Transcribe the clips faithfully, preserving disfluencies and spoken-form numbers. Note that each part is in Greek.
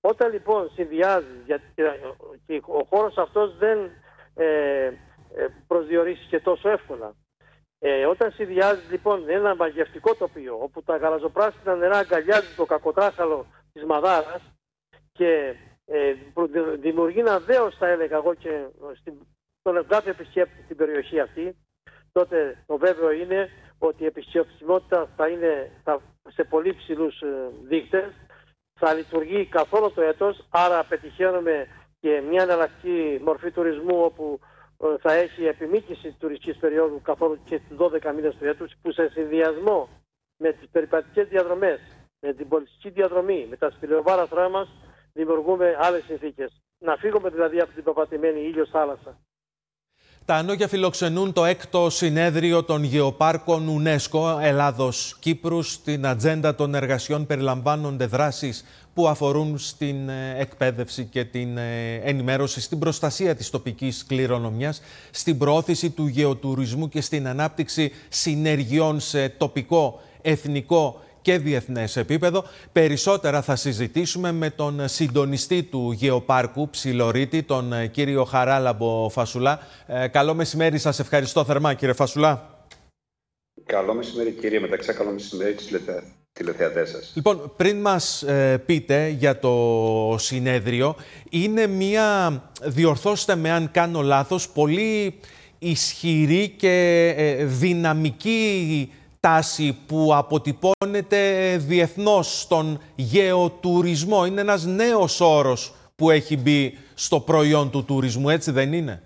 Όταν λοιπόν συνδυάζεις, γιατί και ο χώρος αυτός δεν ε, προσδιορίσεις και τόσο εύκολα. Ε, όταν συνδυάζεις λοιπόν ένα μαγευτικό τοπίο, όπου τα γαλαζοπράσινα νερά αγκαλιάζουν το κακοτράχαλο της Μαδάρας και ε, δημιουργεί ένα δέος, θα έλεγα εγώ, και στον κάθε επισκέπτη στην περιοχή αυτή, τότε το βέβαιο είναι ότι η επισκεψιμότητα θα είναι θα, σε πολύ ψηλούς ε, δείκτες, θα λειτουργεί καθόλου το έτος, άρα πετυχαίνουμε και μια εναλλακτική μορφή τουρισμού όπου ε, θα έχει επιμήκυση τουριστικής περίοδου καθόλου και στις δώδεκα μήνες του έτους, που σε συνδυασμό με τις περιπατικές διαδρομές, με την πολιτιστική διαδρομή, με τα σπηλαιοβάραθρά μας, δημιουργούμε άλλες συνθήκες. Να φύγουμε δηλαδή από την πεπατημένη ήλιος θάλασσα. Τα Ανώκια φιλοξενούν το έκτο συνέδριο των Γεωπάρκων UNESCO Ελλάδος-Κύπρου. Στην ατζέντα των εργασιών περιλαμβάνονται δράσεις που αφορούν στην εκπαίδευση και την ενημέρωση, στην προστασία της τοπικής κληρονομιάς, στην προώθηση του γεωτουρισμού και στην ανάπτυξη συνεργειών σε τοπικό, εθνικό και διεθνές επίπεδο. Περισσότερα θα συζητήσουμε με τον συντονιστή του Γεωπάρκου Ψιλορίτη, τον κύριο Χαράλαμπο Φασουλά. Ε, καλό μεσημέρι, σας ευχαριστώ θερμά, κύριε Φασουλά. Καλό μεσημέρι, κύριε Μεταξά, καλό μεσημέρι στις τηλεθεατές σας. Λοιπόν, πριν μας ε, πείτε για το συνέδριο, είναι μια, διορθώστε με αν κάνω λάθος, πολύ ισχυρή και ε, δυναμική τάση που αποτυπώνεται διεθνώς στον γεωτουρισμό. Είναι ένας νέος όρος που έχει μπει στο προϊόν του τουρισμού, έτσι δεν είναι?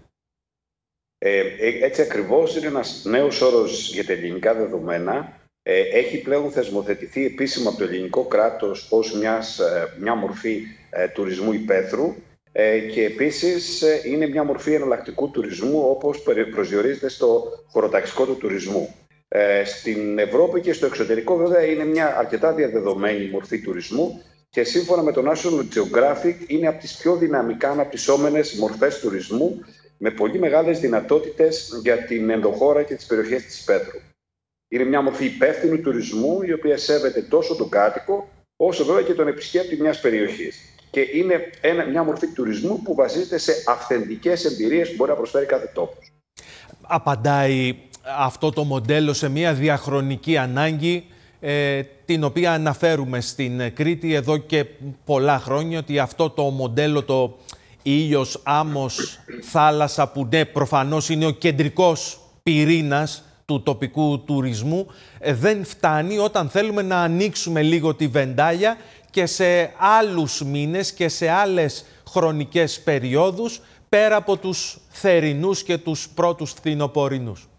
Ε, έτσι ακριβώς, είναι ένας νέος όρος για τα ελληνικά δεδομένα. Ε, έχει πλέον θεσμοθετηθεί επίσημα από το ελληνικό κράτος ως μιας, μια μορφή ε, τουρισμού υπαίθρου ε, και επίσης ε, είναι μια μορφή εναλλακτικού τουρισμού, όπως προσδιορίζεται στο χωροταξικό του τουρισμού. Ε, στην Ευρώπη και στο εξωτερικό βέβαια είναι μια αρκετά διαδεδομένη μορφή τουρισμού και σύμφωνα με το National Geographic είναι από τις πιο δυναμικά αναπτυσσόμενες μορφές τουρισμού, με πολύ μεγάλες δυνατότητες για την ενδοχώρα και τις περιοχές της υπαίθρου. Είναι μια μορφή υπεύθυνου τουρισμού, η οποία σέβεται τόσο τον κάτοικο όσο βέβαια και τον επισκέπτη μιας περιοχής. Και είναι ένα, μια μορφή τουρισμού που βασίζεται σε αυθεντικές εμπειρίες που μπορεί να προσφέρει κάθε τόπος. Απαντάει αυτό το μοντέλο σε μια διαχρονική ανάγκη, ε, την οποία αναφέρουμε στην Κρήτη εδώ και πολλά χρόνια, ότι αυτό το μοντέλο, το ήλιος, άμμος, θάλασσα, που ναι, προφανώς είναι ο κεντρικός πυρήνας του τοπικού τουρισμού, ε, δεν φτάνει όταν θέλουμε να ανοίξουμε λίγο τη βεντάλια και σε άλλους μήνες και σε άλλες χρονικές περιόδους, πέρα από τους θερινούς και τους πρώτους φθινοπορεινούς.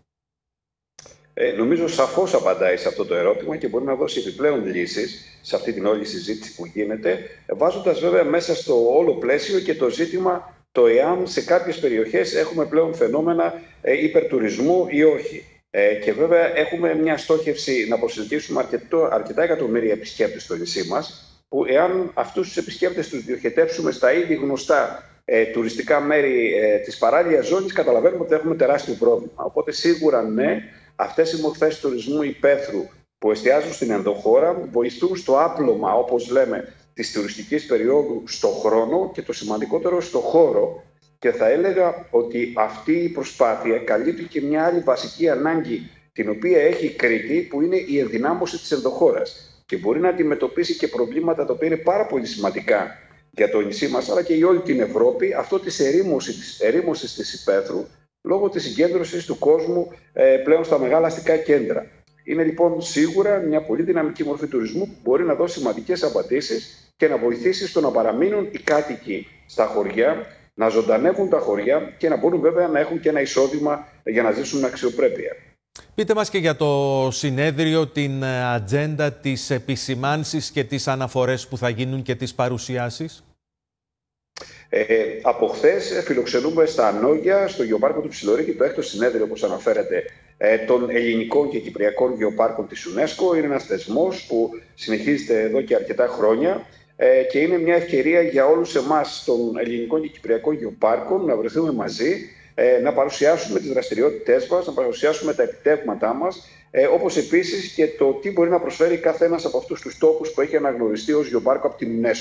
Ε, νομίζω σαφώς απαντάει σε αυτό το ερώτημα και μπορεί να δώσει επιπλέον λύσεις σε αυτή την όλη συζήτηση που γίνεται, βάζοντας βέβαια μέσα στο όλο πλαίσιο και το ζήτημα το εάν σε κάποιες περιοχές έχουμε πλέον φαινόμενα ε, υπερτουρισμού ή όχι. Ε, και βέβαια έχουμε μια στόχευση να προσελκύσουμε αρκετό, αρκετά εκατομμύρια επισκέπτες στο νησί μας, που εάν αυτούς τους επισκέπτες τους διοχετεύσουμε στα ήδη γνωστά ε, τουριστικά μέρη ε, της παράλιας ζώνης, καταλαβαίνουμε ότι έχουμε τεράστιο πρόβλημα. Οπότε σίγουρα ναι, αυτές οι μορφές τουρισμού υπαίθρου που εστιάζουν στην ενδοχώρα βοηθούν στο άπλωμα, όπως λέμε, της τουριστικής περίοδου στο χρόνο και το σημαντικότερο στο χώρο. Και θα έλεγα ότι αυτή η προσπάθεια καλύπτει και μια άλλη βασική ανάγκη την οποία έχει η Κρήτη, που είναι η ενδυνάμωση της ενδοχώρας. Και μπορεί να αντιμετωπίσει και προβλήματα τα οποία είναι πάρα πολύ σημαντικά για το νησί μας, αλλά και για όλη την Ευρώπη, αυτό της ερήμωσης, ερήμωσης της υπαίθρου, λόγω της συγκέντρωσης του κόσμου ε, πλέον στα μεγάλα αστικά κέντρα. Είναι λοιπόν σίγουρα μια πολύ δυναμική μορφή τουρισμού που μπορεί να δώσει σημαντικές απαντήσεις και να βοηθήσει στο να παραμείνουν οι κάτοικοι στα χωριά, να ζωντανεύουν τα χωριά και να μπορούν βέβαια να έχουν και ένα εισόδημα για να ζήσουν με αξιοπρέπεια. Πείτε μας και για το συνέδριο, την ατζέντα, τις επισημάνσεις και τις αναφορές που θα γίνουν και τις παρουσιάσεις. Ε, από χθες φιλοξενούμε στα Ανώγια, στο Γεωπάρκο του Ψιλορίτη, το έκτο συνέδριο, όπως αναφέρεται, ε, των ελληνικών και κυπριακών γεωπάρκων της UNESCO. Είναι ένας θεσμός που συνεχίζεται εδώ και αρκετά χρόνια ε, και είναι μια ευκαιρία για όλους εμάς των ελληνικών και κυπριακών γεωπάρκων να βρεθούμε μαζί, ε, να παρουσιάσουμε τις δραστηριότητές μας, να παρουσιάσουμε τα επιτεύγματά μας, ε, όπως επίσης και το τι μπορεί να προσφέρει κάθε ένας από αυτούς τους τόπους που έχει αναγνωριστεί ως γεωπάρκο από την UNESCO.